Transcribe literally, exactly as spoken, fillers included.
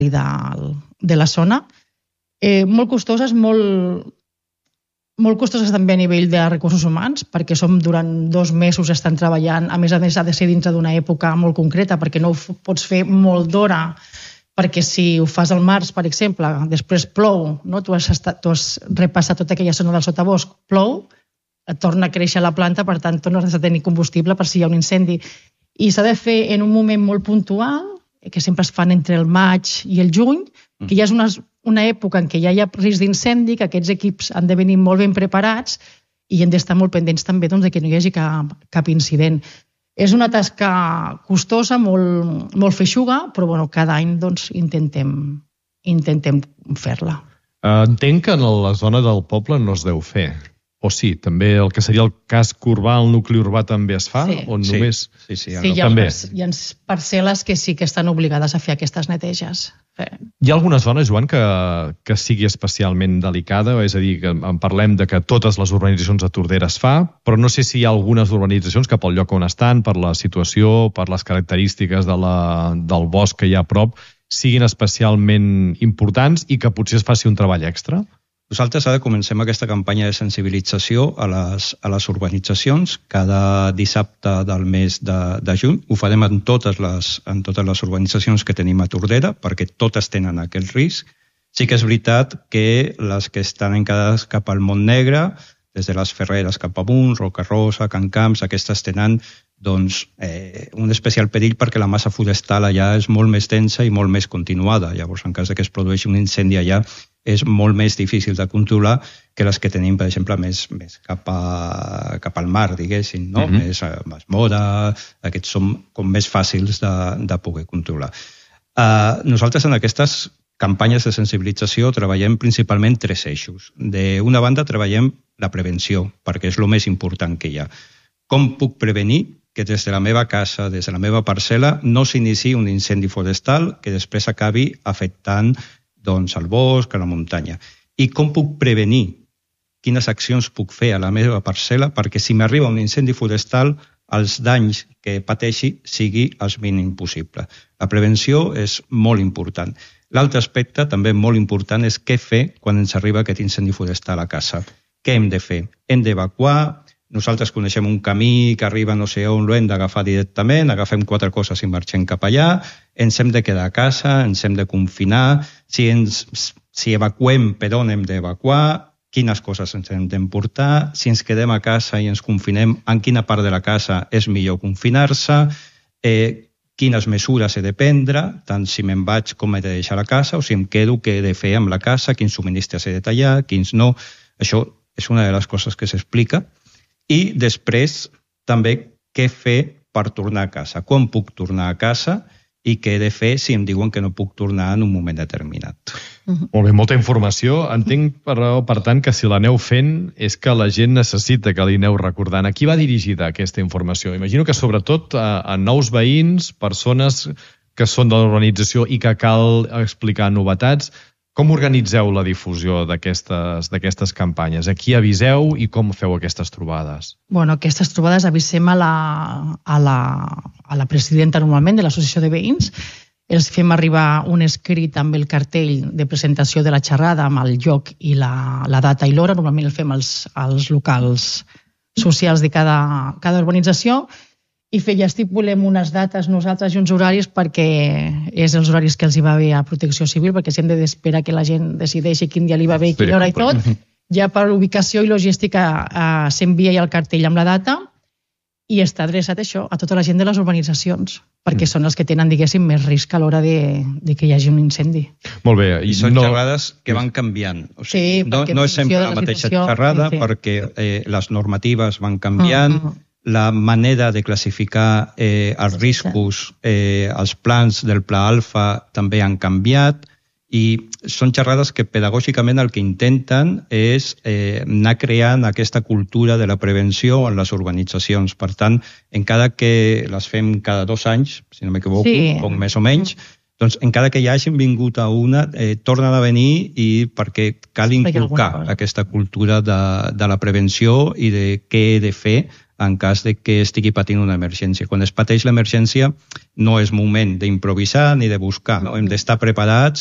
de, de la zona. Eh, molt costoses, molt, molt costoses també a nivell de recursos humans, perquè som durant dos mesos estan treballant, a més a més ha de ser dintre d'una època molt concreta, perquè no ho pots fer molt d'hora, perquè si ho fas al març, per exemple, després plou, no? tu, has estat, tu has repassat tota aquella zona del sotabosc, plou, et torna a créixer la planta, per tant tornes a tenir combustible per si hi ha un incendi. I s'ha de fer en un moment molt puntual, que sempre es fan entre el maig i el juny, que ja és una, una època en què ja hi ha risc d'incendi, que aquests equips han de venir molt ben preparats i hem d'estar molt pendents també doncs, que no hi hagi cap, cap incident. És una tasca costosa, molt, molt feixuga, però bueno, cada any doncs, intentem, intentem fer-la. Entenc que en la zona del poble no es deu fer. O sí, també el que seria el casc urbà, el nucli urbà també es fa? Sí, o només... sí, sí, sí, hi ha, també. Hi ha parcel·les que sí que estan obligades a fer aquestes neteges. Sí. Hi ha alguna zona, Joan, que, que sigui especialment delicada? És a dir, que en parlem de que totes les urbanitzacions de Tordera es fa, però no sé si hi ha algunes urbanitzacions que pel lloc on estan, per la situació, per les característiques de la, del bosc que hi ha a prop, siguin especialment importants i que potser es faci un treball extra? Nosaltres ara comencem aquesta campanya de sensibilització a les, a les urbanitzacions. Cada dissabte del mes de, de juny ho farem en totes, les, en totes les urbanitzacions que tenim a Tordera, perquè totes tenen aquest risc. Sí que és veritat que les que estan encadades cap al Montnegre, des de les Ferreres cap amunt, Rocarosa, Can Camps, aquestes tenen doncs, eh, un especial perill perquè la massa forestal allà és molt més densa i molt més continuada. Llavors, en cas que es produeixi un incendi allà, és molt més difícil de controlar que les que tenim, per exemple, més, més cap, a, cap al mar, diguéssim, no? Mm-hmm. Més a Masmora, aquests són com més fàcils de, de poder controlar. Uh, nosaltres en aquestes campanyes de sensibilització treballem principalment tres eixos. D'una banda treballem la prevenció, perquè és el més important que hi ha. Com puc prevenir que des de la meva casa, des de la meva parcel·la, no s'iniciï un incendi forestal que després acabi afectant doncs, al bosc, a la muntanya. I com puc prevenir? Quines accions puc fer a la meva parcel·la perquè si m'arriba un incendi forestal els danys que pateixi sigui el mínim possible. La prevenció és molt important. L'altre aspecte, també molt important, és què fer quan ens arriba aquest incendi forestal a casa. Què hem de fer? Hem d'evacuar. Nosaltres coneixem un camí que arriba no sé on, l'hem d'agafar directament, agafem quatre coses i marxem cap allà, ens hem de quedar a casa, ens hem de confinar, si, ens, si evacuem per on hem d'evacuar, quines coses ens hem d'emportar, si ens quedem a casa i ens confinem, en quina part de la casa és millor confinar-se, eh, quines mesures he de prendre, tant si me'n vaig com he de deixar la casa, o si em quedo, què he de fer amb la casa, quins subministres he de tallar, quins no. Això és una de les coses que s'explica. I després també què fer per tornar a casa, quan puc tornar a casa i què he de fer si em diuen que no puc tornar en un moment determinat. Uh-huh. Molt bé, molta informació. Entenc, però, per tant, que si l'aneu fent és que la gent necessita que li aneu recordant. A qui va dirigida aquesta informació? Imagino que sobretot a, a nous veïns, persones que són de l'urbanització i que cal explicar novetats. Com organitzeu la difusió d'aquestes d'aquestes campanyes? A qui aviseu i com feu aquestes trobades? Bueno, aquestes trobades avisem a la, a la, a la presidenta normalment de l'associació de veïns. Els fem arribar un escrit amb el cartell de presentació de la xerrada amb el lloc i la, la data i l'hora. Normalment el fem als, als locals socials de cada, cada urbanització. I fer, ja estipulem unes dates nosaltres i uns horaris perquè és els horaris que els hi va bé a Protecció Civil, perquè si hem d'esperar que la gent decideixi quin dia li va bé i quina hora i tot, ja per ubicació i logística eh, s'envia ja el cartell amb la data i està adreçat això a tota la gent de les urbanitzacions, perquè són els que tenen, diguéssim, més risc a l'hora de, de que hi hagi un incendi. Molt bé. I són no... xerrades que van canviant. O sigui, sí, no, no és sempre la mateixa xerrada, sí, sí. perquè eh, les normatives van canviant, uh-huh. la manera de classificar eh, els riscos, eh, els plans del Pla Alfa també han canviat i són xerrades que pedagògicament el que intenten és eh, anar creant aquesta cultura de la prevenció en les urbanitzacions. Per tant, encara que les fem cada dos anys, si no m'equivoco, sí. o més o menys, doncs encara que ja hagin vingut a una, eh, tornen a venir i perquè cal inculcar aquesta cultura de, de la prevenció i de què he de fer en cas de que estigui patint una emergència. Quan es pateix l'emergència no és moment d'improvisar ni de buscar, no? Hem d'estar preparats